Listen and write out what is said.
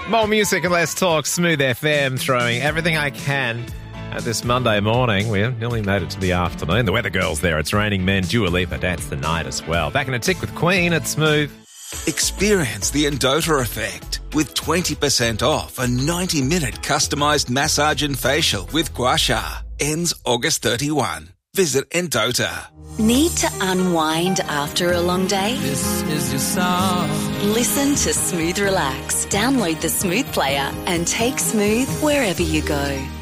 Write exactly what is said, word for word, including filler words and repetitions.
More music and less talk. Smooth F M throwing everything I can at this Monday morning. We nearly made it to the afternoon. The weather girl's there. It's raining men. Dua Lipa Dance the Night as well. Back in a tick with Queen at Smooth. Experience the Endota effect with twenty percent off a ninety minute customised massage and facial with Gua Sha. Ends August thirty-first. Visit Endota. Need to unwind after a long day? This is your song. Listen to Smooth Relax. Download the Smooth player and take Smooth wherever you go.